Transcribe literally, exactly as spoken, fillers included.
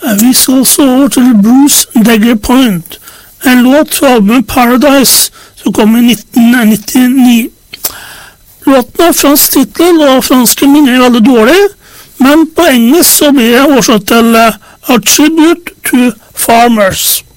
Vi skal så over til Bruce Dagger Point, en låt fra albumet Paradise, som kom i nitten nittini. Låten har fransk titel, og franske minner er veldig dårlig, men på engelsk så blir det oversatt til A Tribute to Farmers.